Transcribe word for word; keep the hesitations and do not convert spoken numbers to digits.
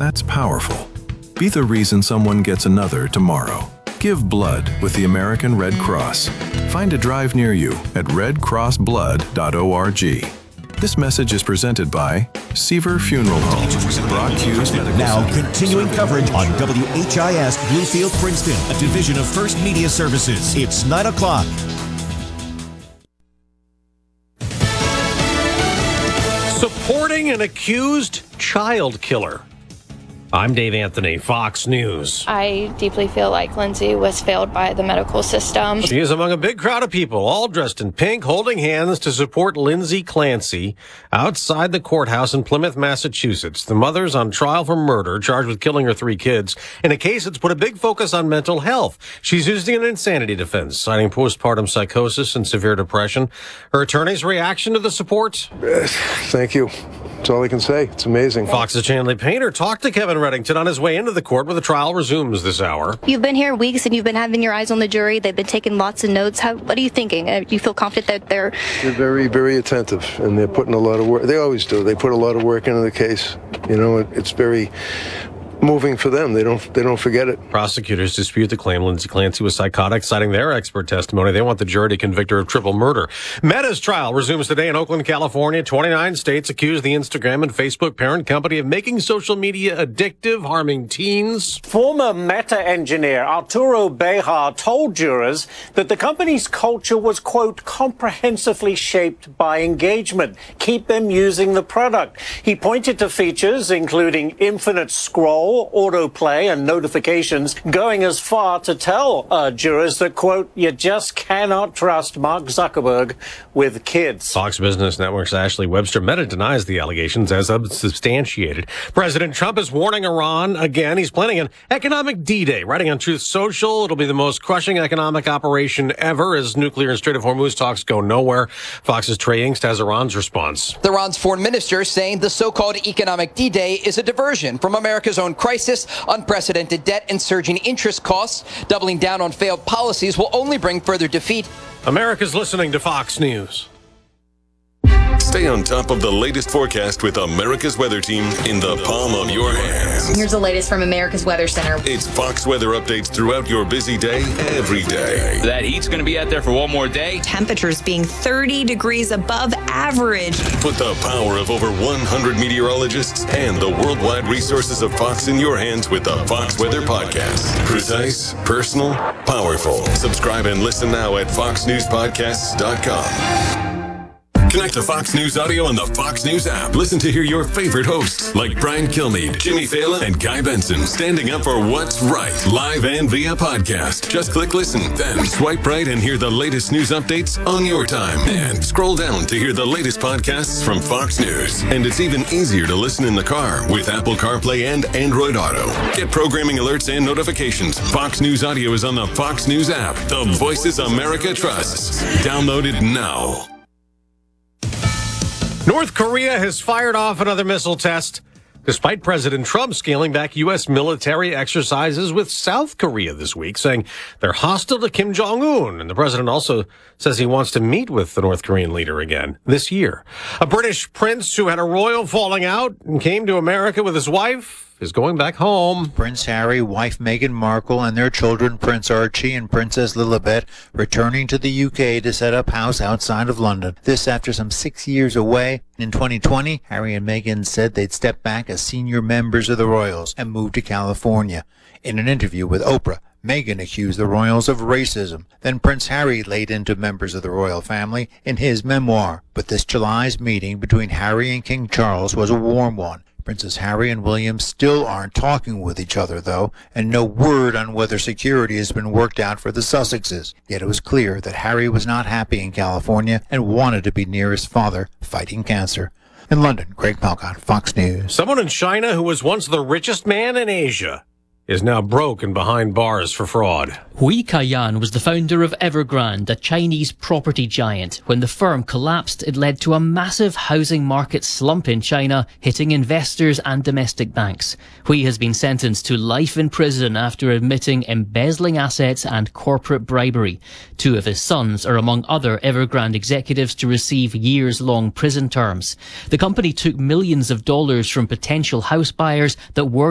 That's powerful. Be the reason someone gets another tomorrow. Give blood with the American Red Cross. Find a drive near you at red cross blood dot org. This message is presented by Seaver Funeral Home, Brock Hughes Medical Now Center. continuing coverage on W H I S Bluefield, Princeton, a division of First Media Services. It's nine o'clock. Supporting an accused child killer. I'm Dave Anthony, Fox News. I deeply feel like Lindsay was failed by the medical system. She is among a big crowd of people, all dressed in pink, holding hands to support Lindsay Clancy outside the courthouse in Plymouth, Massachusetts. The mother's on trial for murder, charged with killing her three kids, in a case that's put a big focus on mental health. She's using an insanity defense, citing postpartum psychosis and severe depression. Her attorney's reaction to the support? Thank you. That's all I can say. It's amazing. Fox's Chanley Painter talked to Kevin Reddington on his way into the court where the trial resumes this hour. You've been here weeks and you've been having your eyes on the jury. They've been taking lots of notes. How, what are you thinking? Uh, do you feel confident that they're... They're very, very attentive, and they're putting a lot of work. They always do. They put a lot of work into the case. You know, it, it's very moving for them. They don't they don't forget it. Prosecutors dispute the claim Lindsay Clancy was psychotic, citing their expert testimony. They want the jury to convict her of triple murder. Meta's trial resumes today in Oakland, California. twenty-nine states accuse the Instagram and Facebook parent company of making social media addictive, harming teens. Former Meta engineer Arturo Bejar told jurors that the company's culture was, quote, comprehensively shaped by engagement. Keep them using the product. He pointed to features including infinite scroll, autoplay, and notifications, going as far to tell uh, jurors that, quote, you just cannot trust Mark Zuckerberg with kids. Fox Business Network's Ashley Webster. Meta denies the allegations as unsubstantiated. President Trump is warning Iran again. He's planning an economic D-Day. Writing on Truth Social, it'll be the most crushing economic operation ever as nuclear and Strait of Hormuz talks go nowhere. Fox's Trey Ingst has Iran's response. Iran's foreign minister saying the so-called economic D-Day is a diversion from America's own crisis. Unprecedented debt and surging interest costs. Doubling down on failed policies will only bring further defeat. America's listening to Fox News. Stay on top of the latest forecast with America's Weather Team in the palm of your hands. Here's the latest from America's Weather Center. It's Fox weather updates throughout your busy day, every day. That heat's going to be out there for one more day. Temperatures being thirty degrees above average. Put the power of over one hundred meteorologists and the worldwide resources of Fox in your hands with the Fox Weather Podcast. Precise, personal, powerful. Subscribe and listen now at fox news podcasts dot com. Connect to Fox News Audio on the Fox News app. Listen to hear your favorite hosts like Brian Kilmeade, Jimmy Fallon, and Guy Benson standing up for what's right, live and via podcast. Just click listen, then swipe right and hear the latest news updates on your time. And scroll down to hear the latest podcasts from Fox News. And it's even easier to listen in the car with Apple CarPlay and Android Auto. Get programming alerts and notifications. Fox News Audio is on the Fox News app. The voices America trusts. Download it now. North Korea has fired off another missile test, despite President Trump scaling back U S military exercises with South Korea this week, saying they're hostile to Kim Jong-un. And the president also says he wants to meet with the North Korean leader again this year. A British prince who had a royal falling out and came to America with his wife is going back home. Prince Harry, wife Meghan Markle, and their children, Prince Archie and Princess Lilibet, returning to the U K to set up house outside of London. This after some six years away. In twenty twenty, Harry and Meghan said they'd step back as senior members of the royals and move to California. In an interview with Oprah, Meghan accused the royals of racism. Then Prince Harry laid into members of the royal family in his memoir. But this July's meeting between Harry and King Charles was a warm one. Princess Harry and William still aren't talking with each other, though, and no word on whether security has been worked out for the Sussexes. Yet it was clear that Harry was not happy in California and wanted to be near his father fighting cancer. In London, Greg Palcott, Fox News. Someone in China who was once the richest man in Asia is now broke and behind bars for fraud. Hui Kaiyan was the founder of Evergrande, a Chinese property giant. When the firm collapsed, it led to a massive housing market slump in China, hitting investors and domestic banks. Hui has been sentenced to life in prison after admitting embezzling assets and corporate bribery. Two of his sons are among other Evergrande executives to receive years-long prison terms. The company took millions of dollars from potential house buyers that were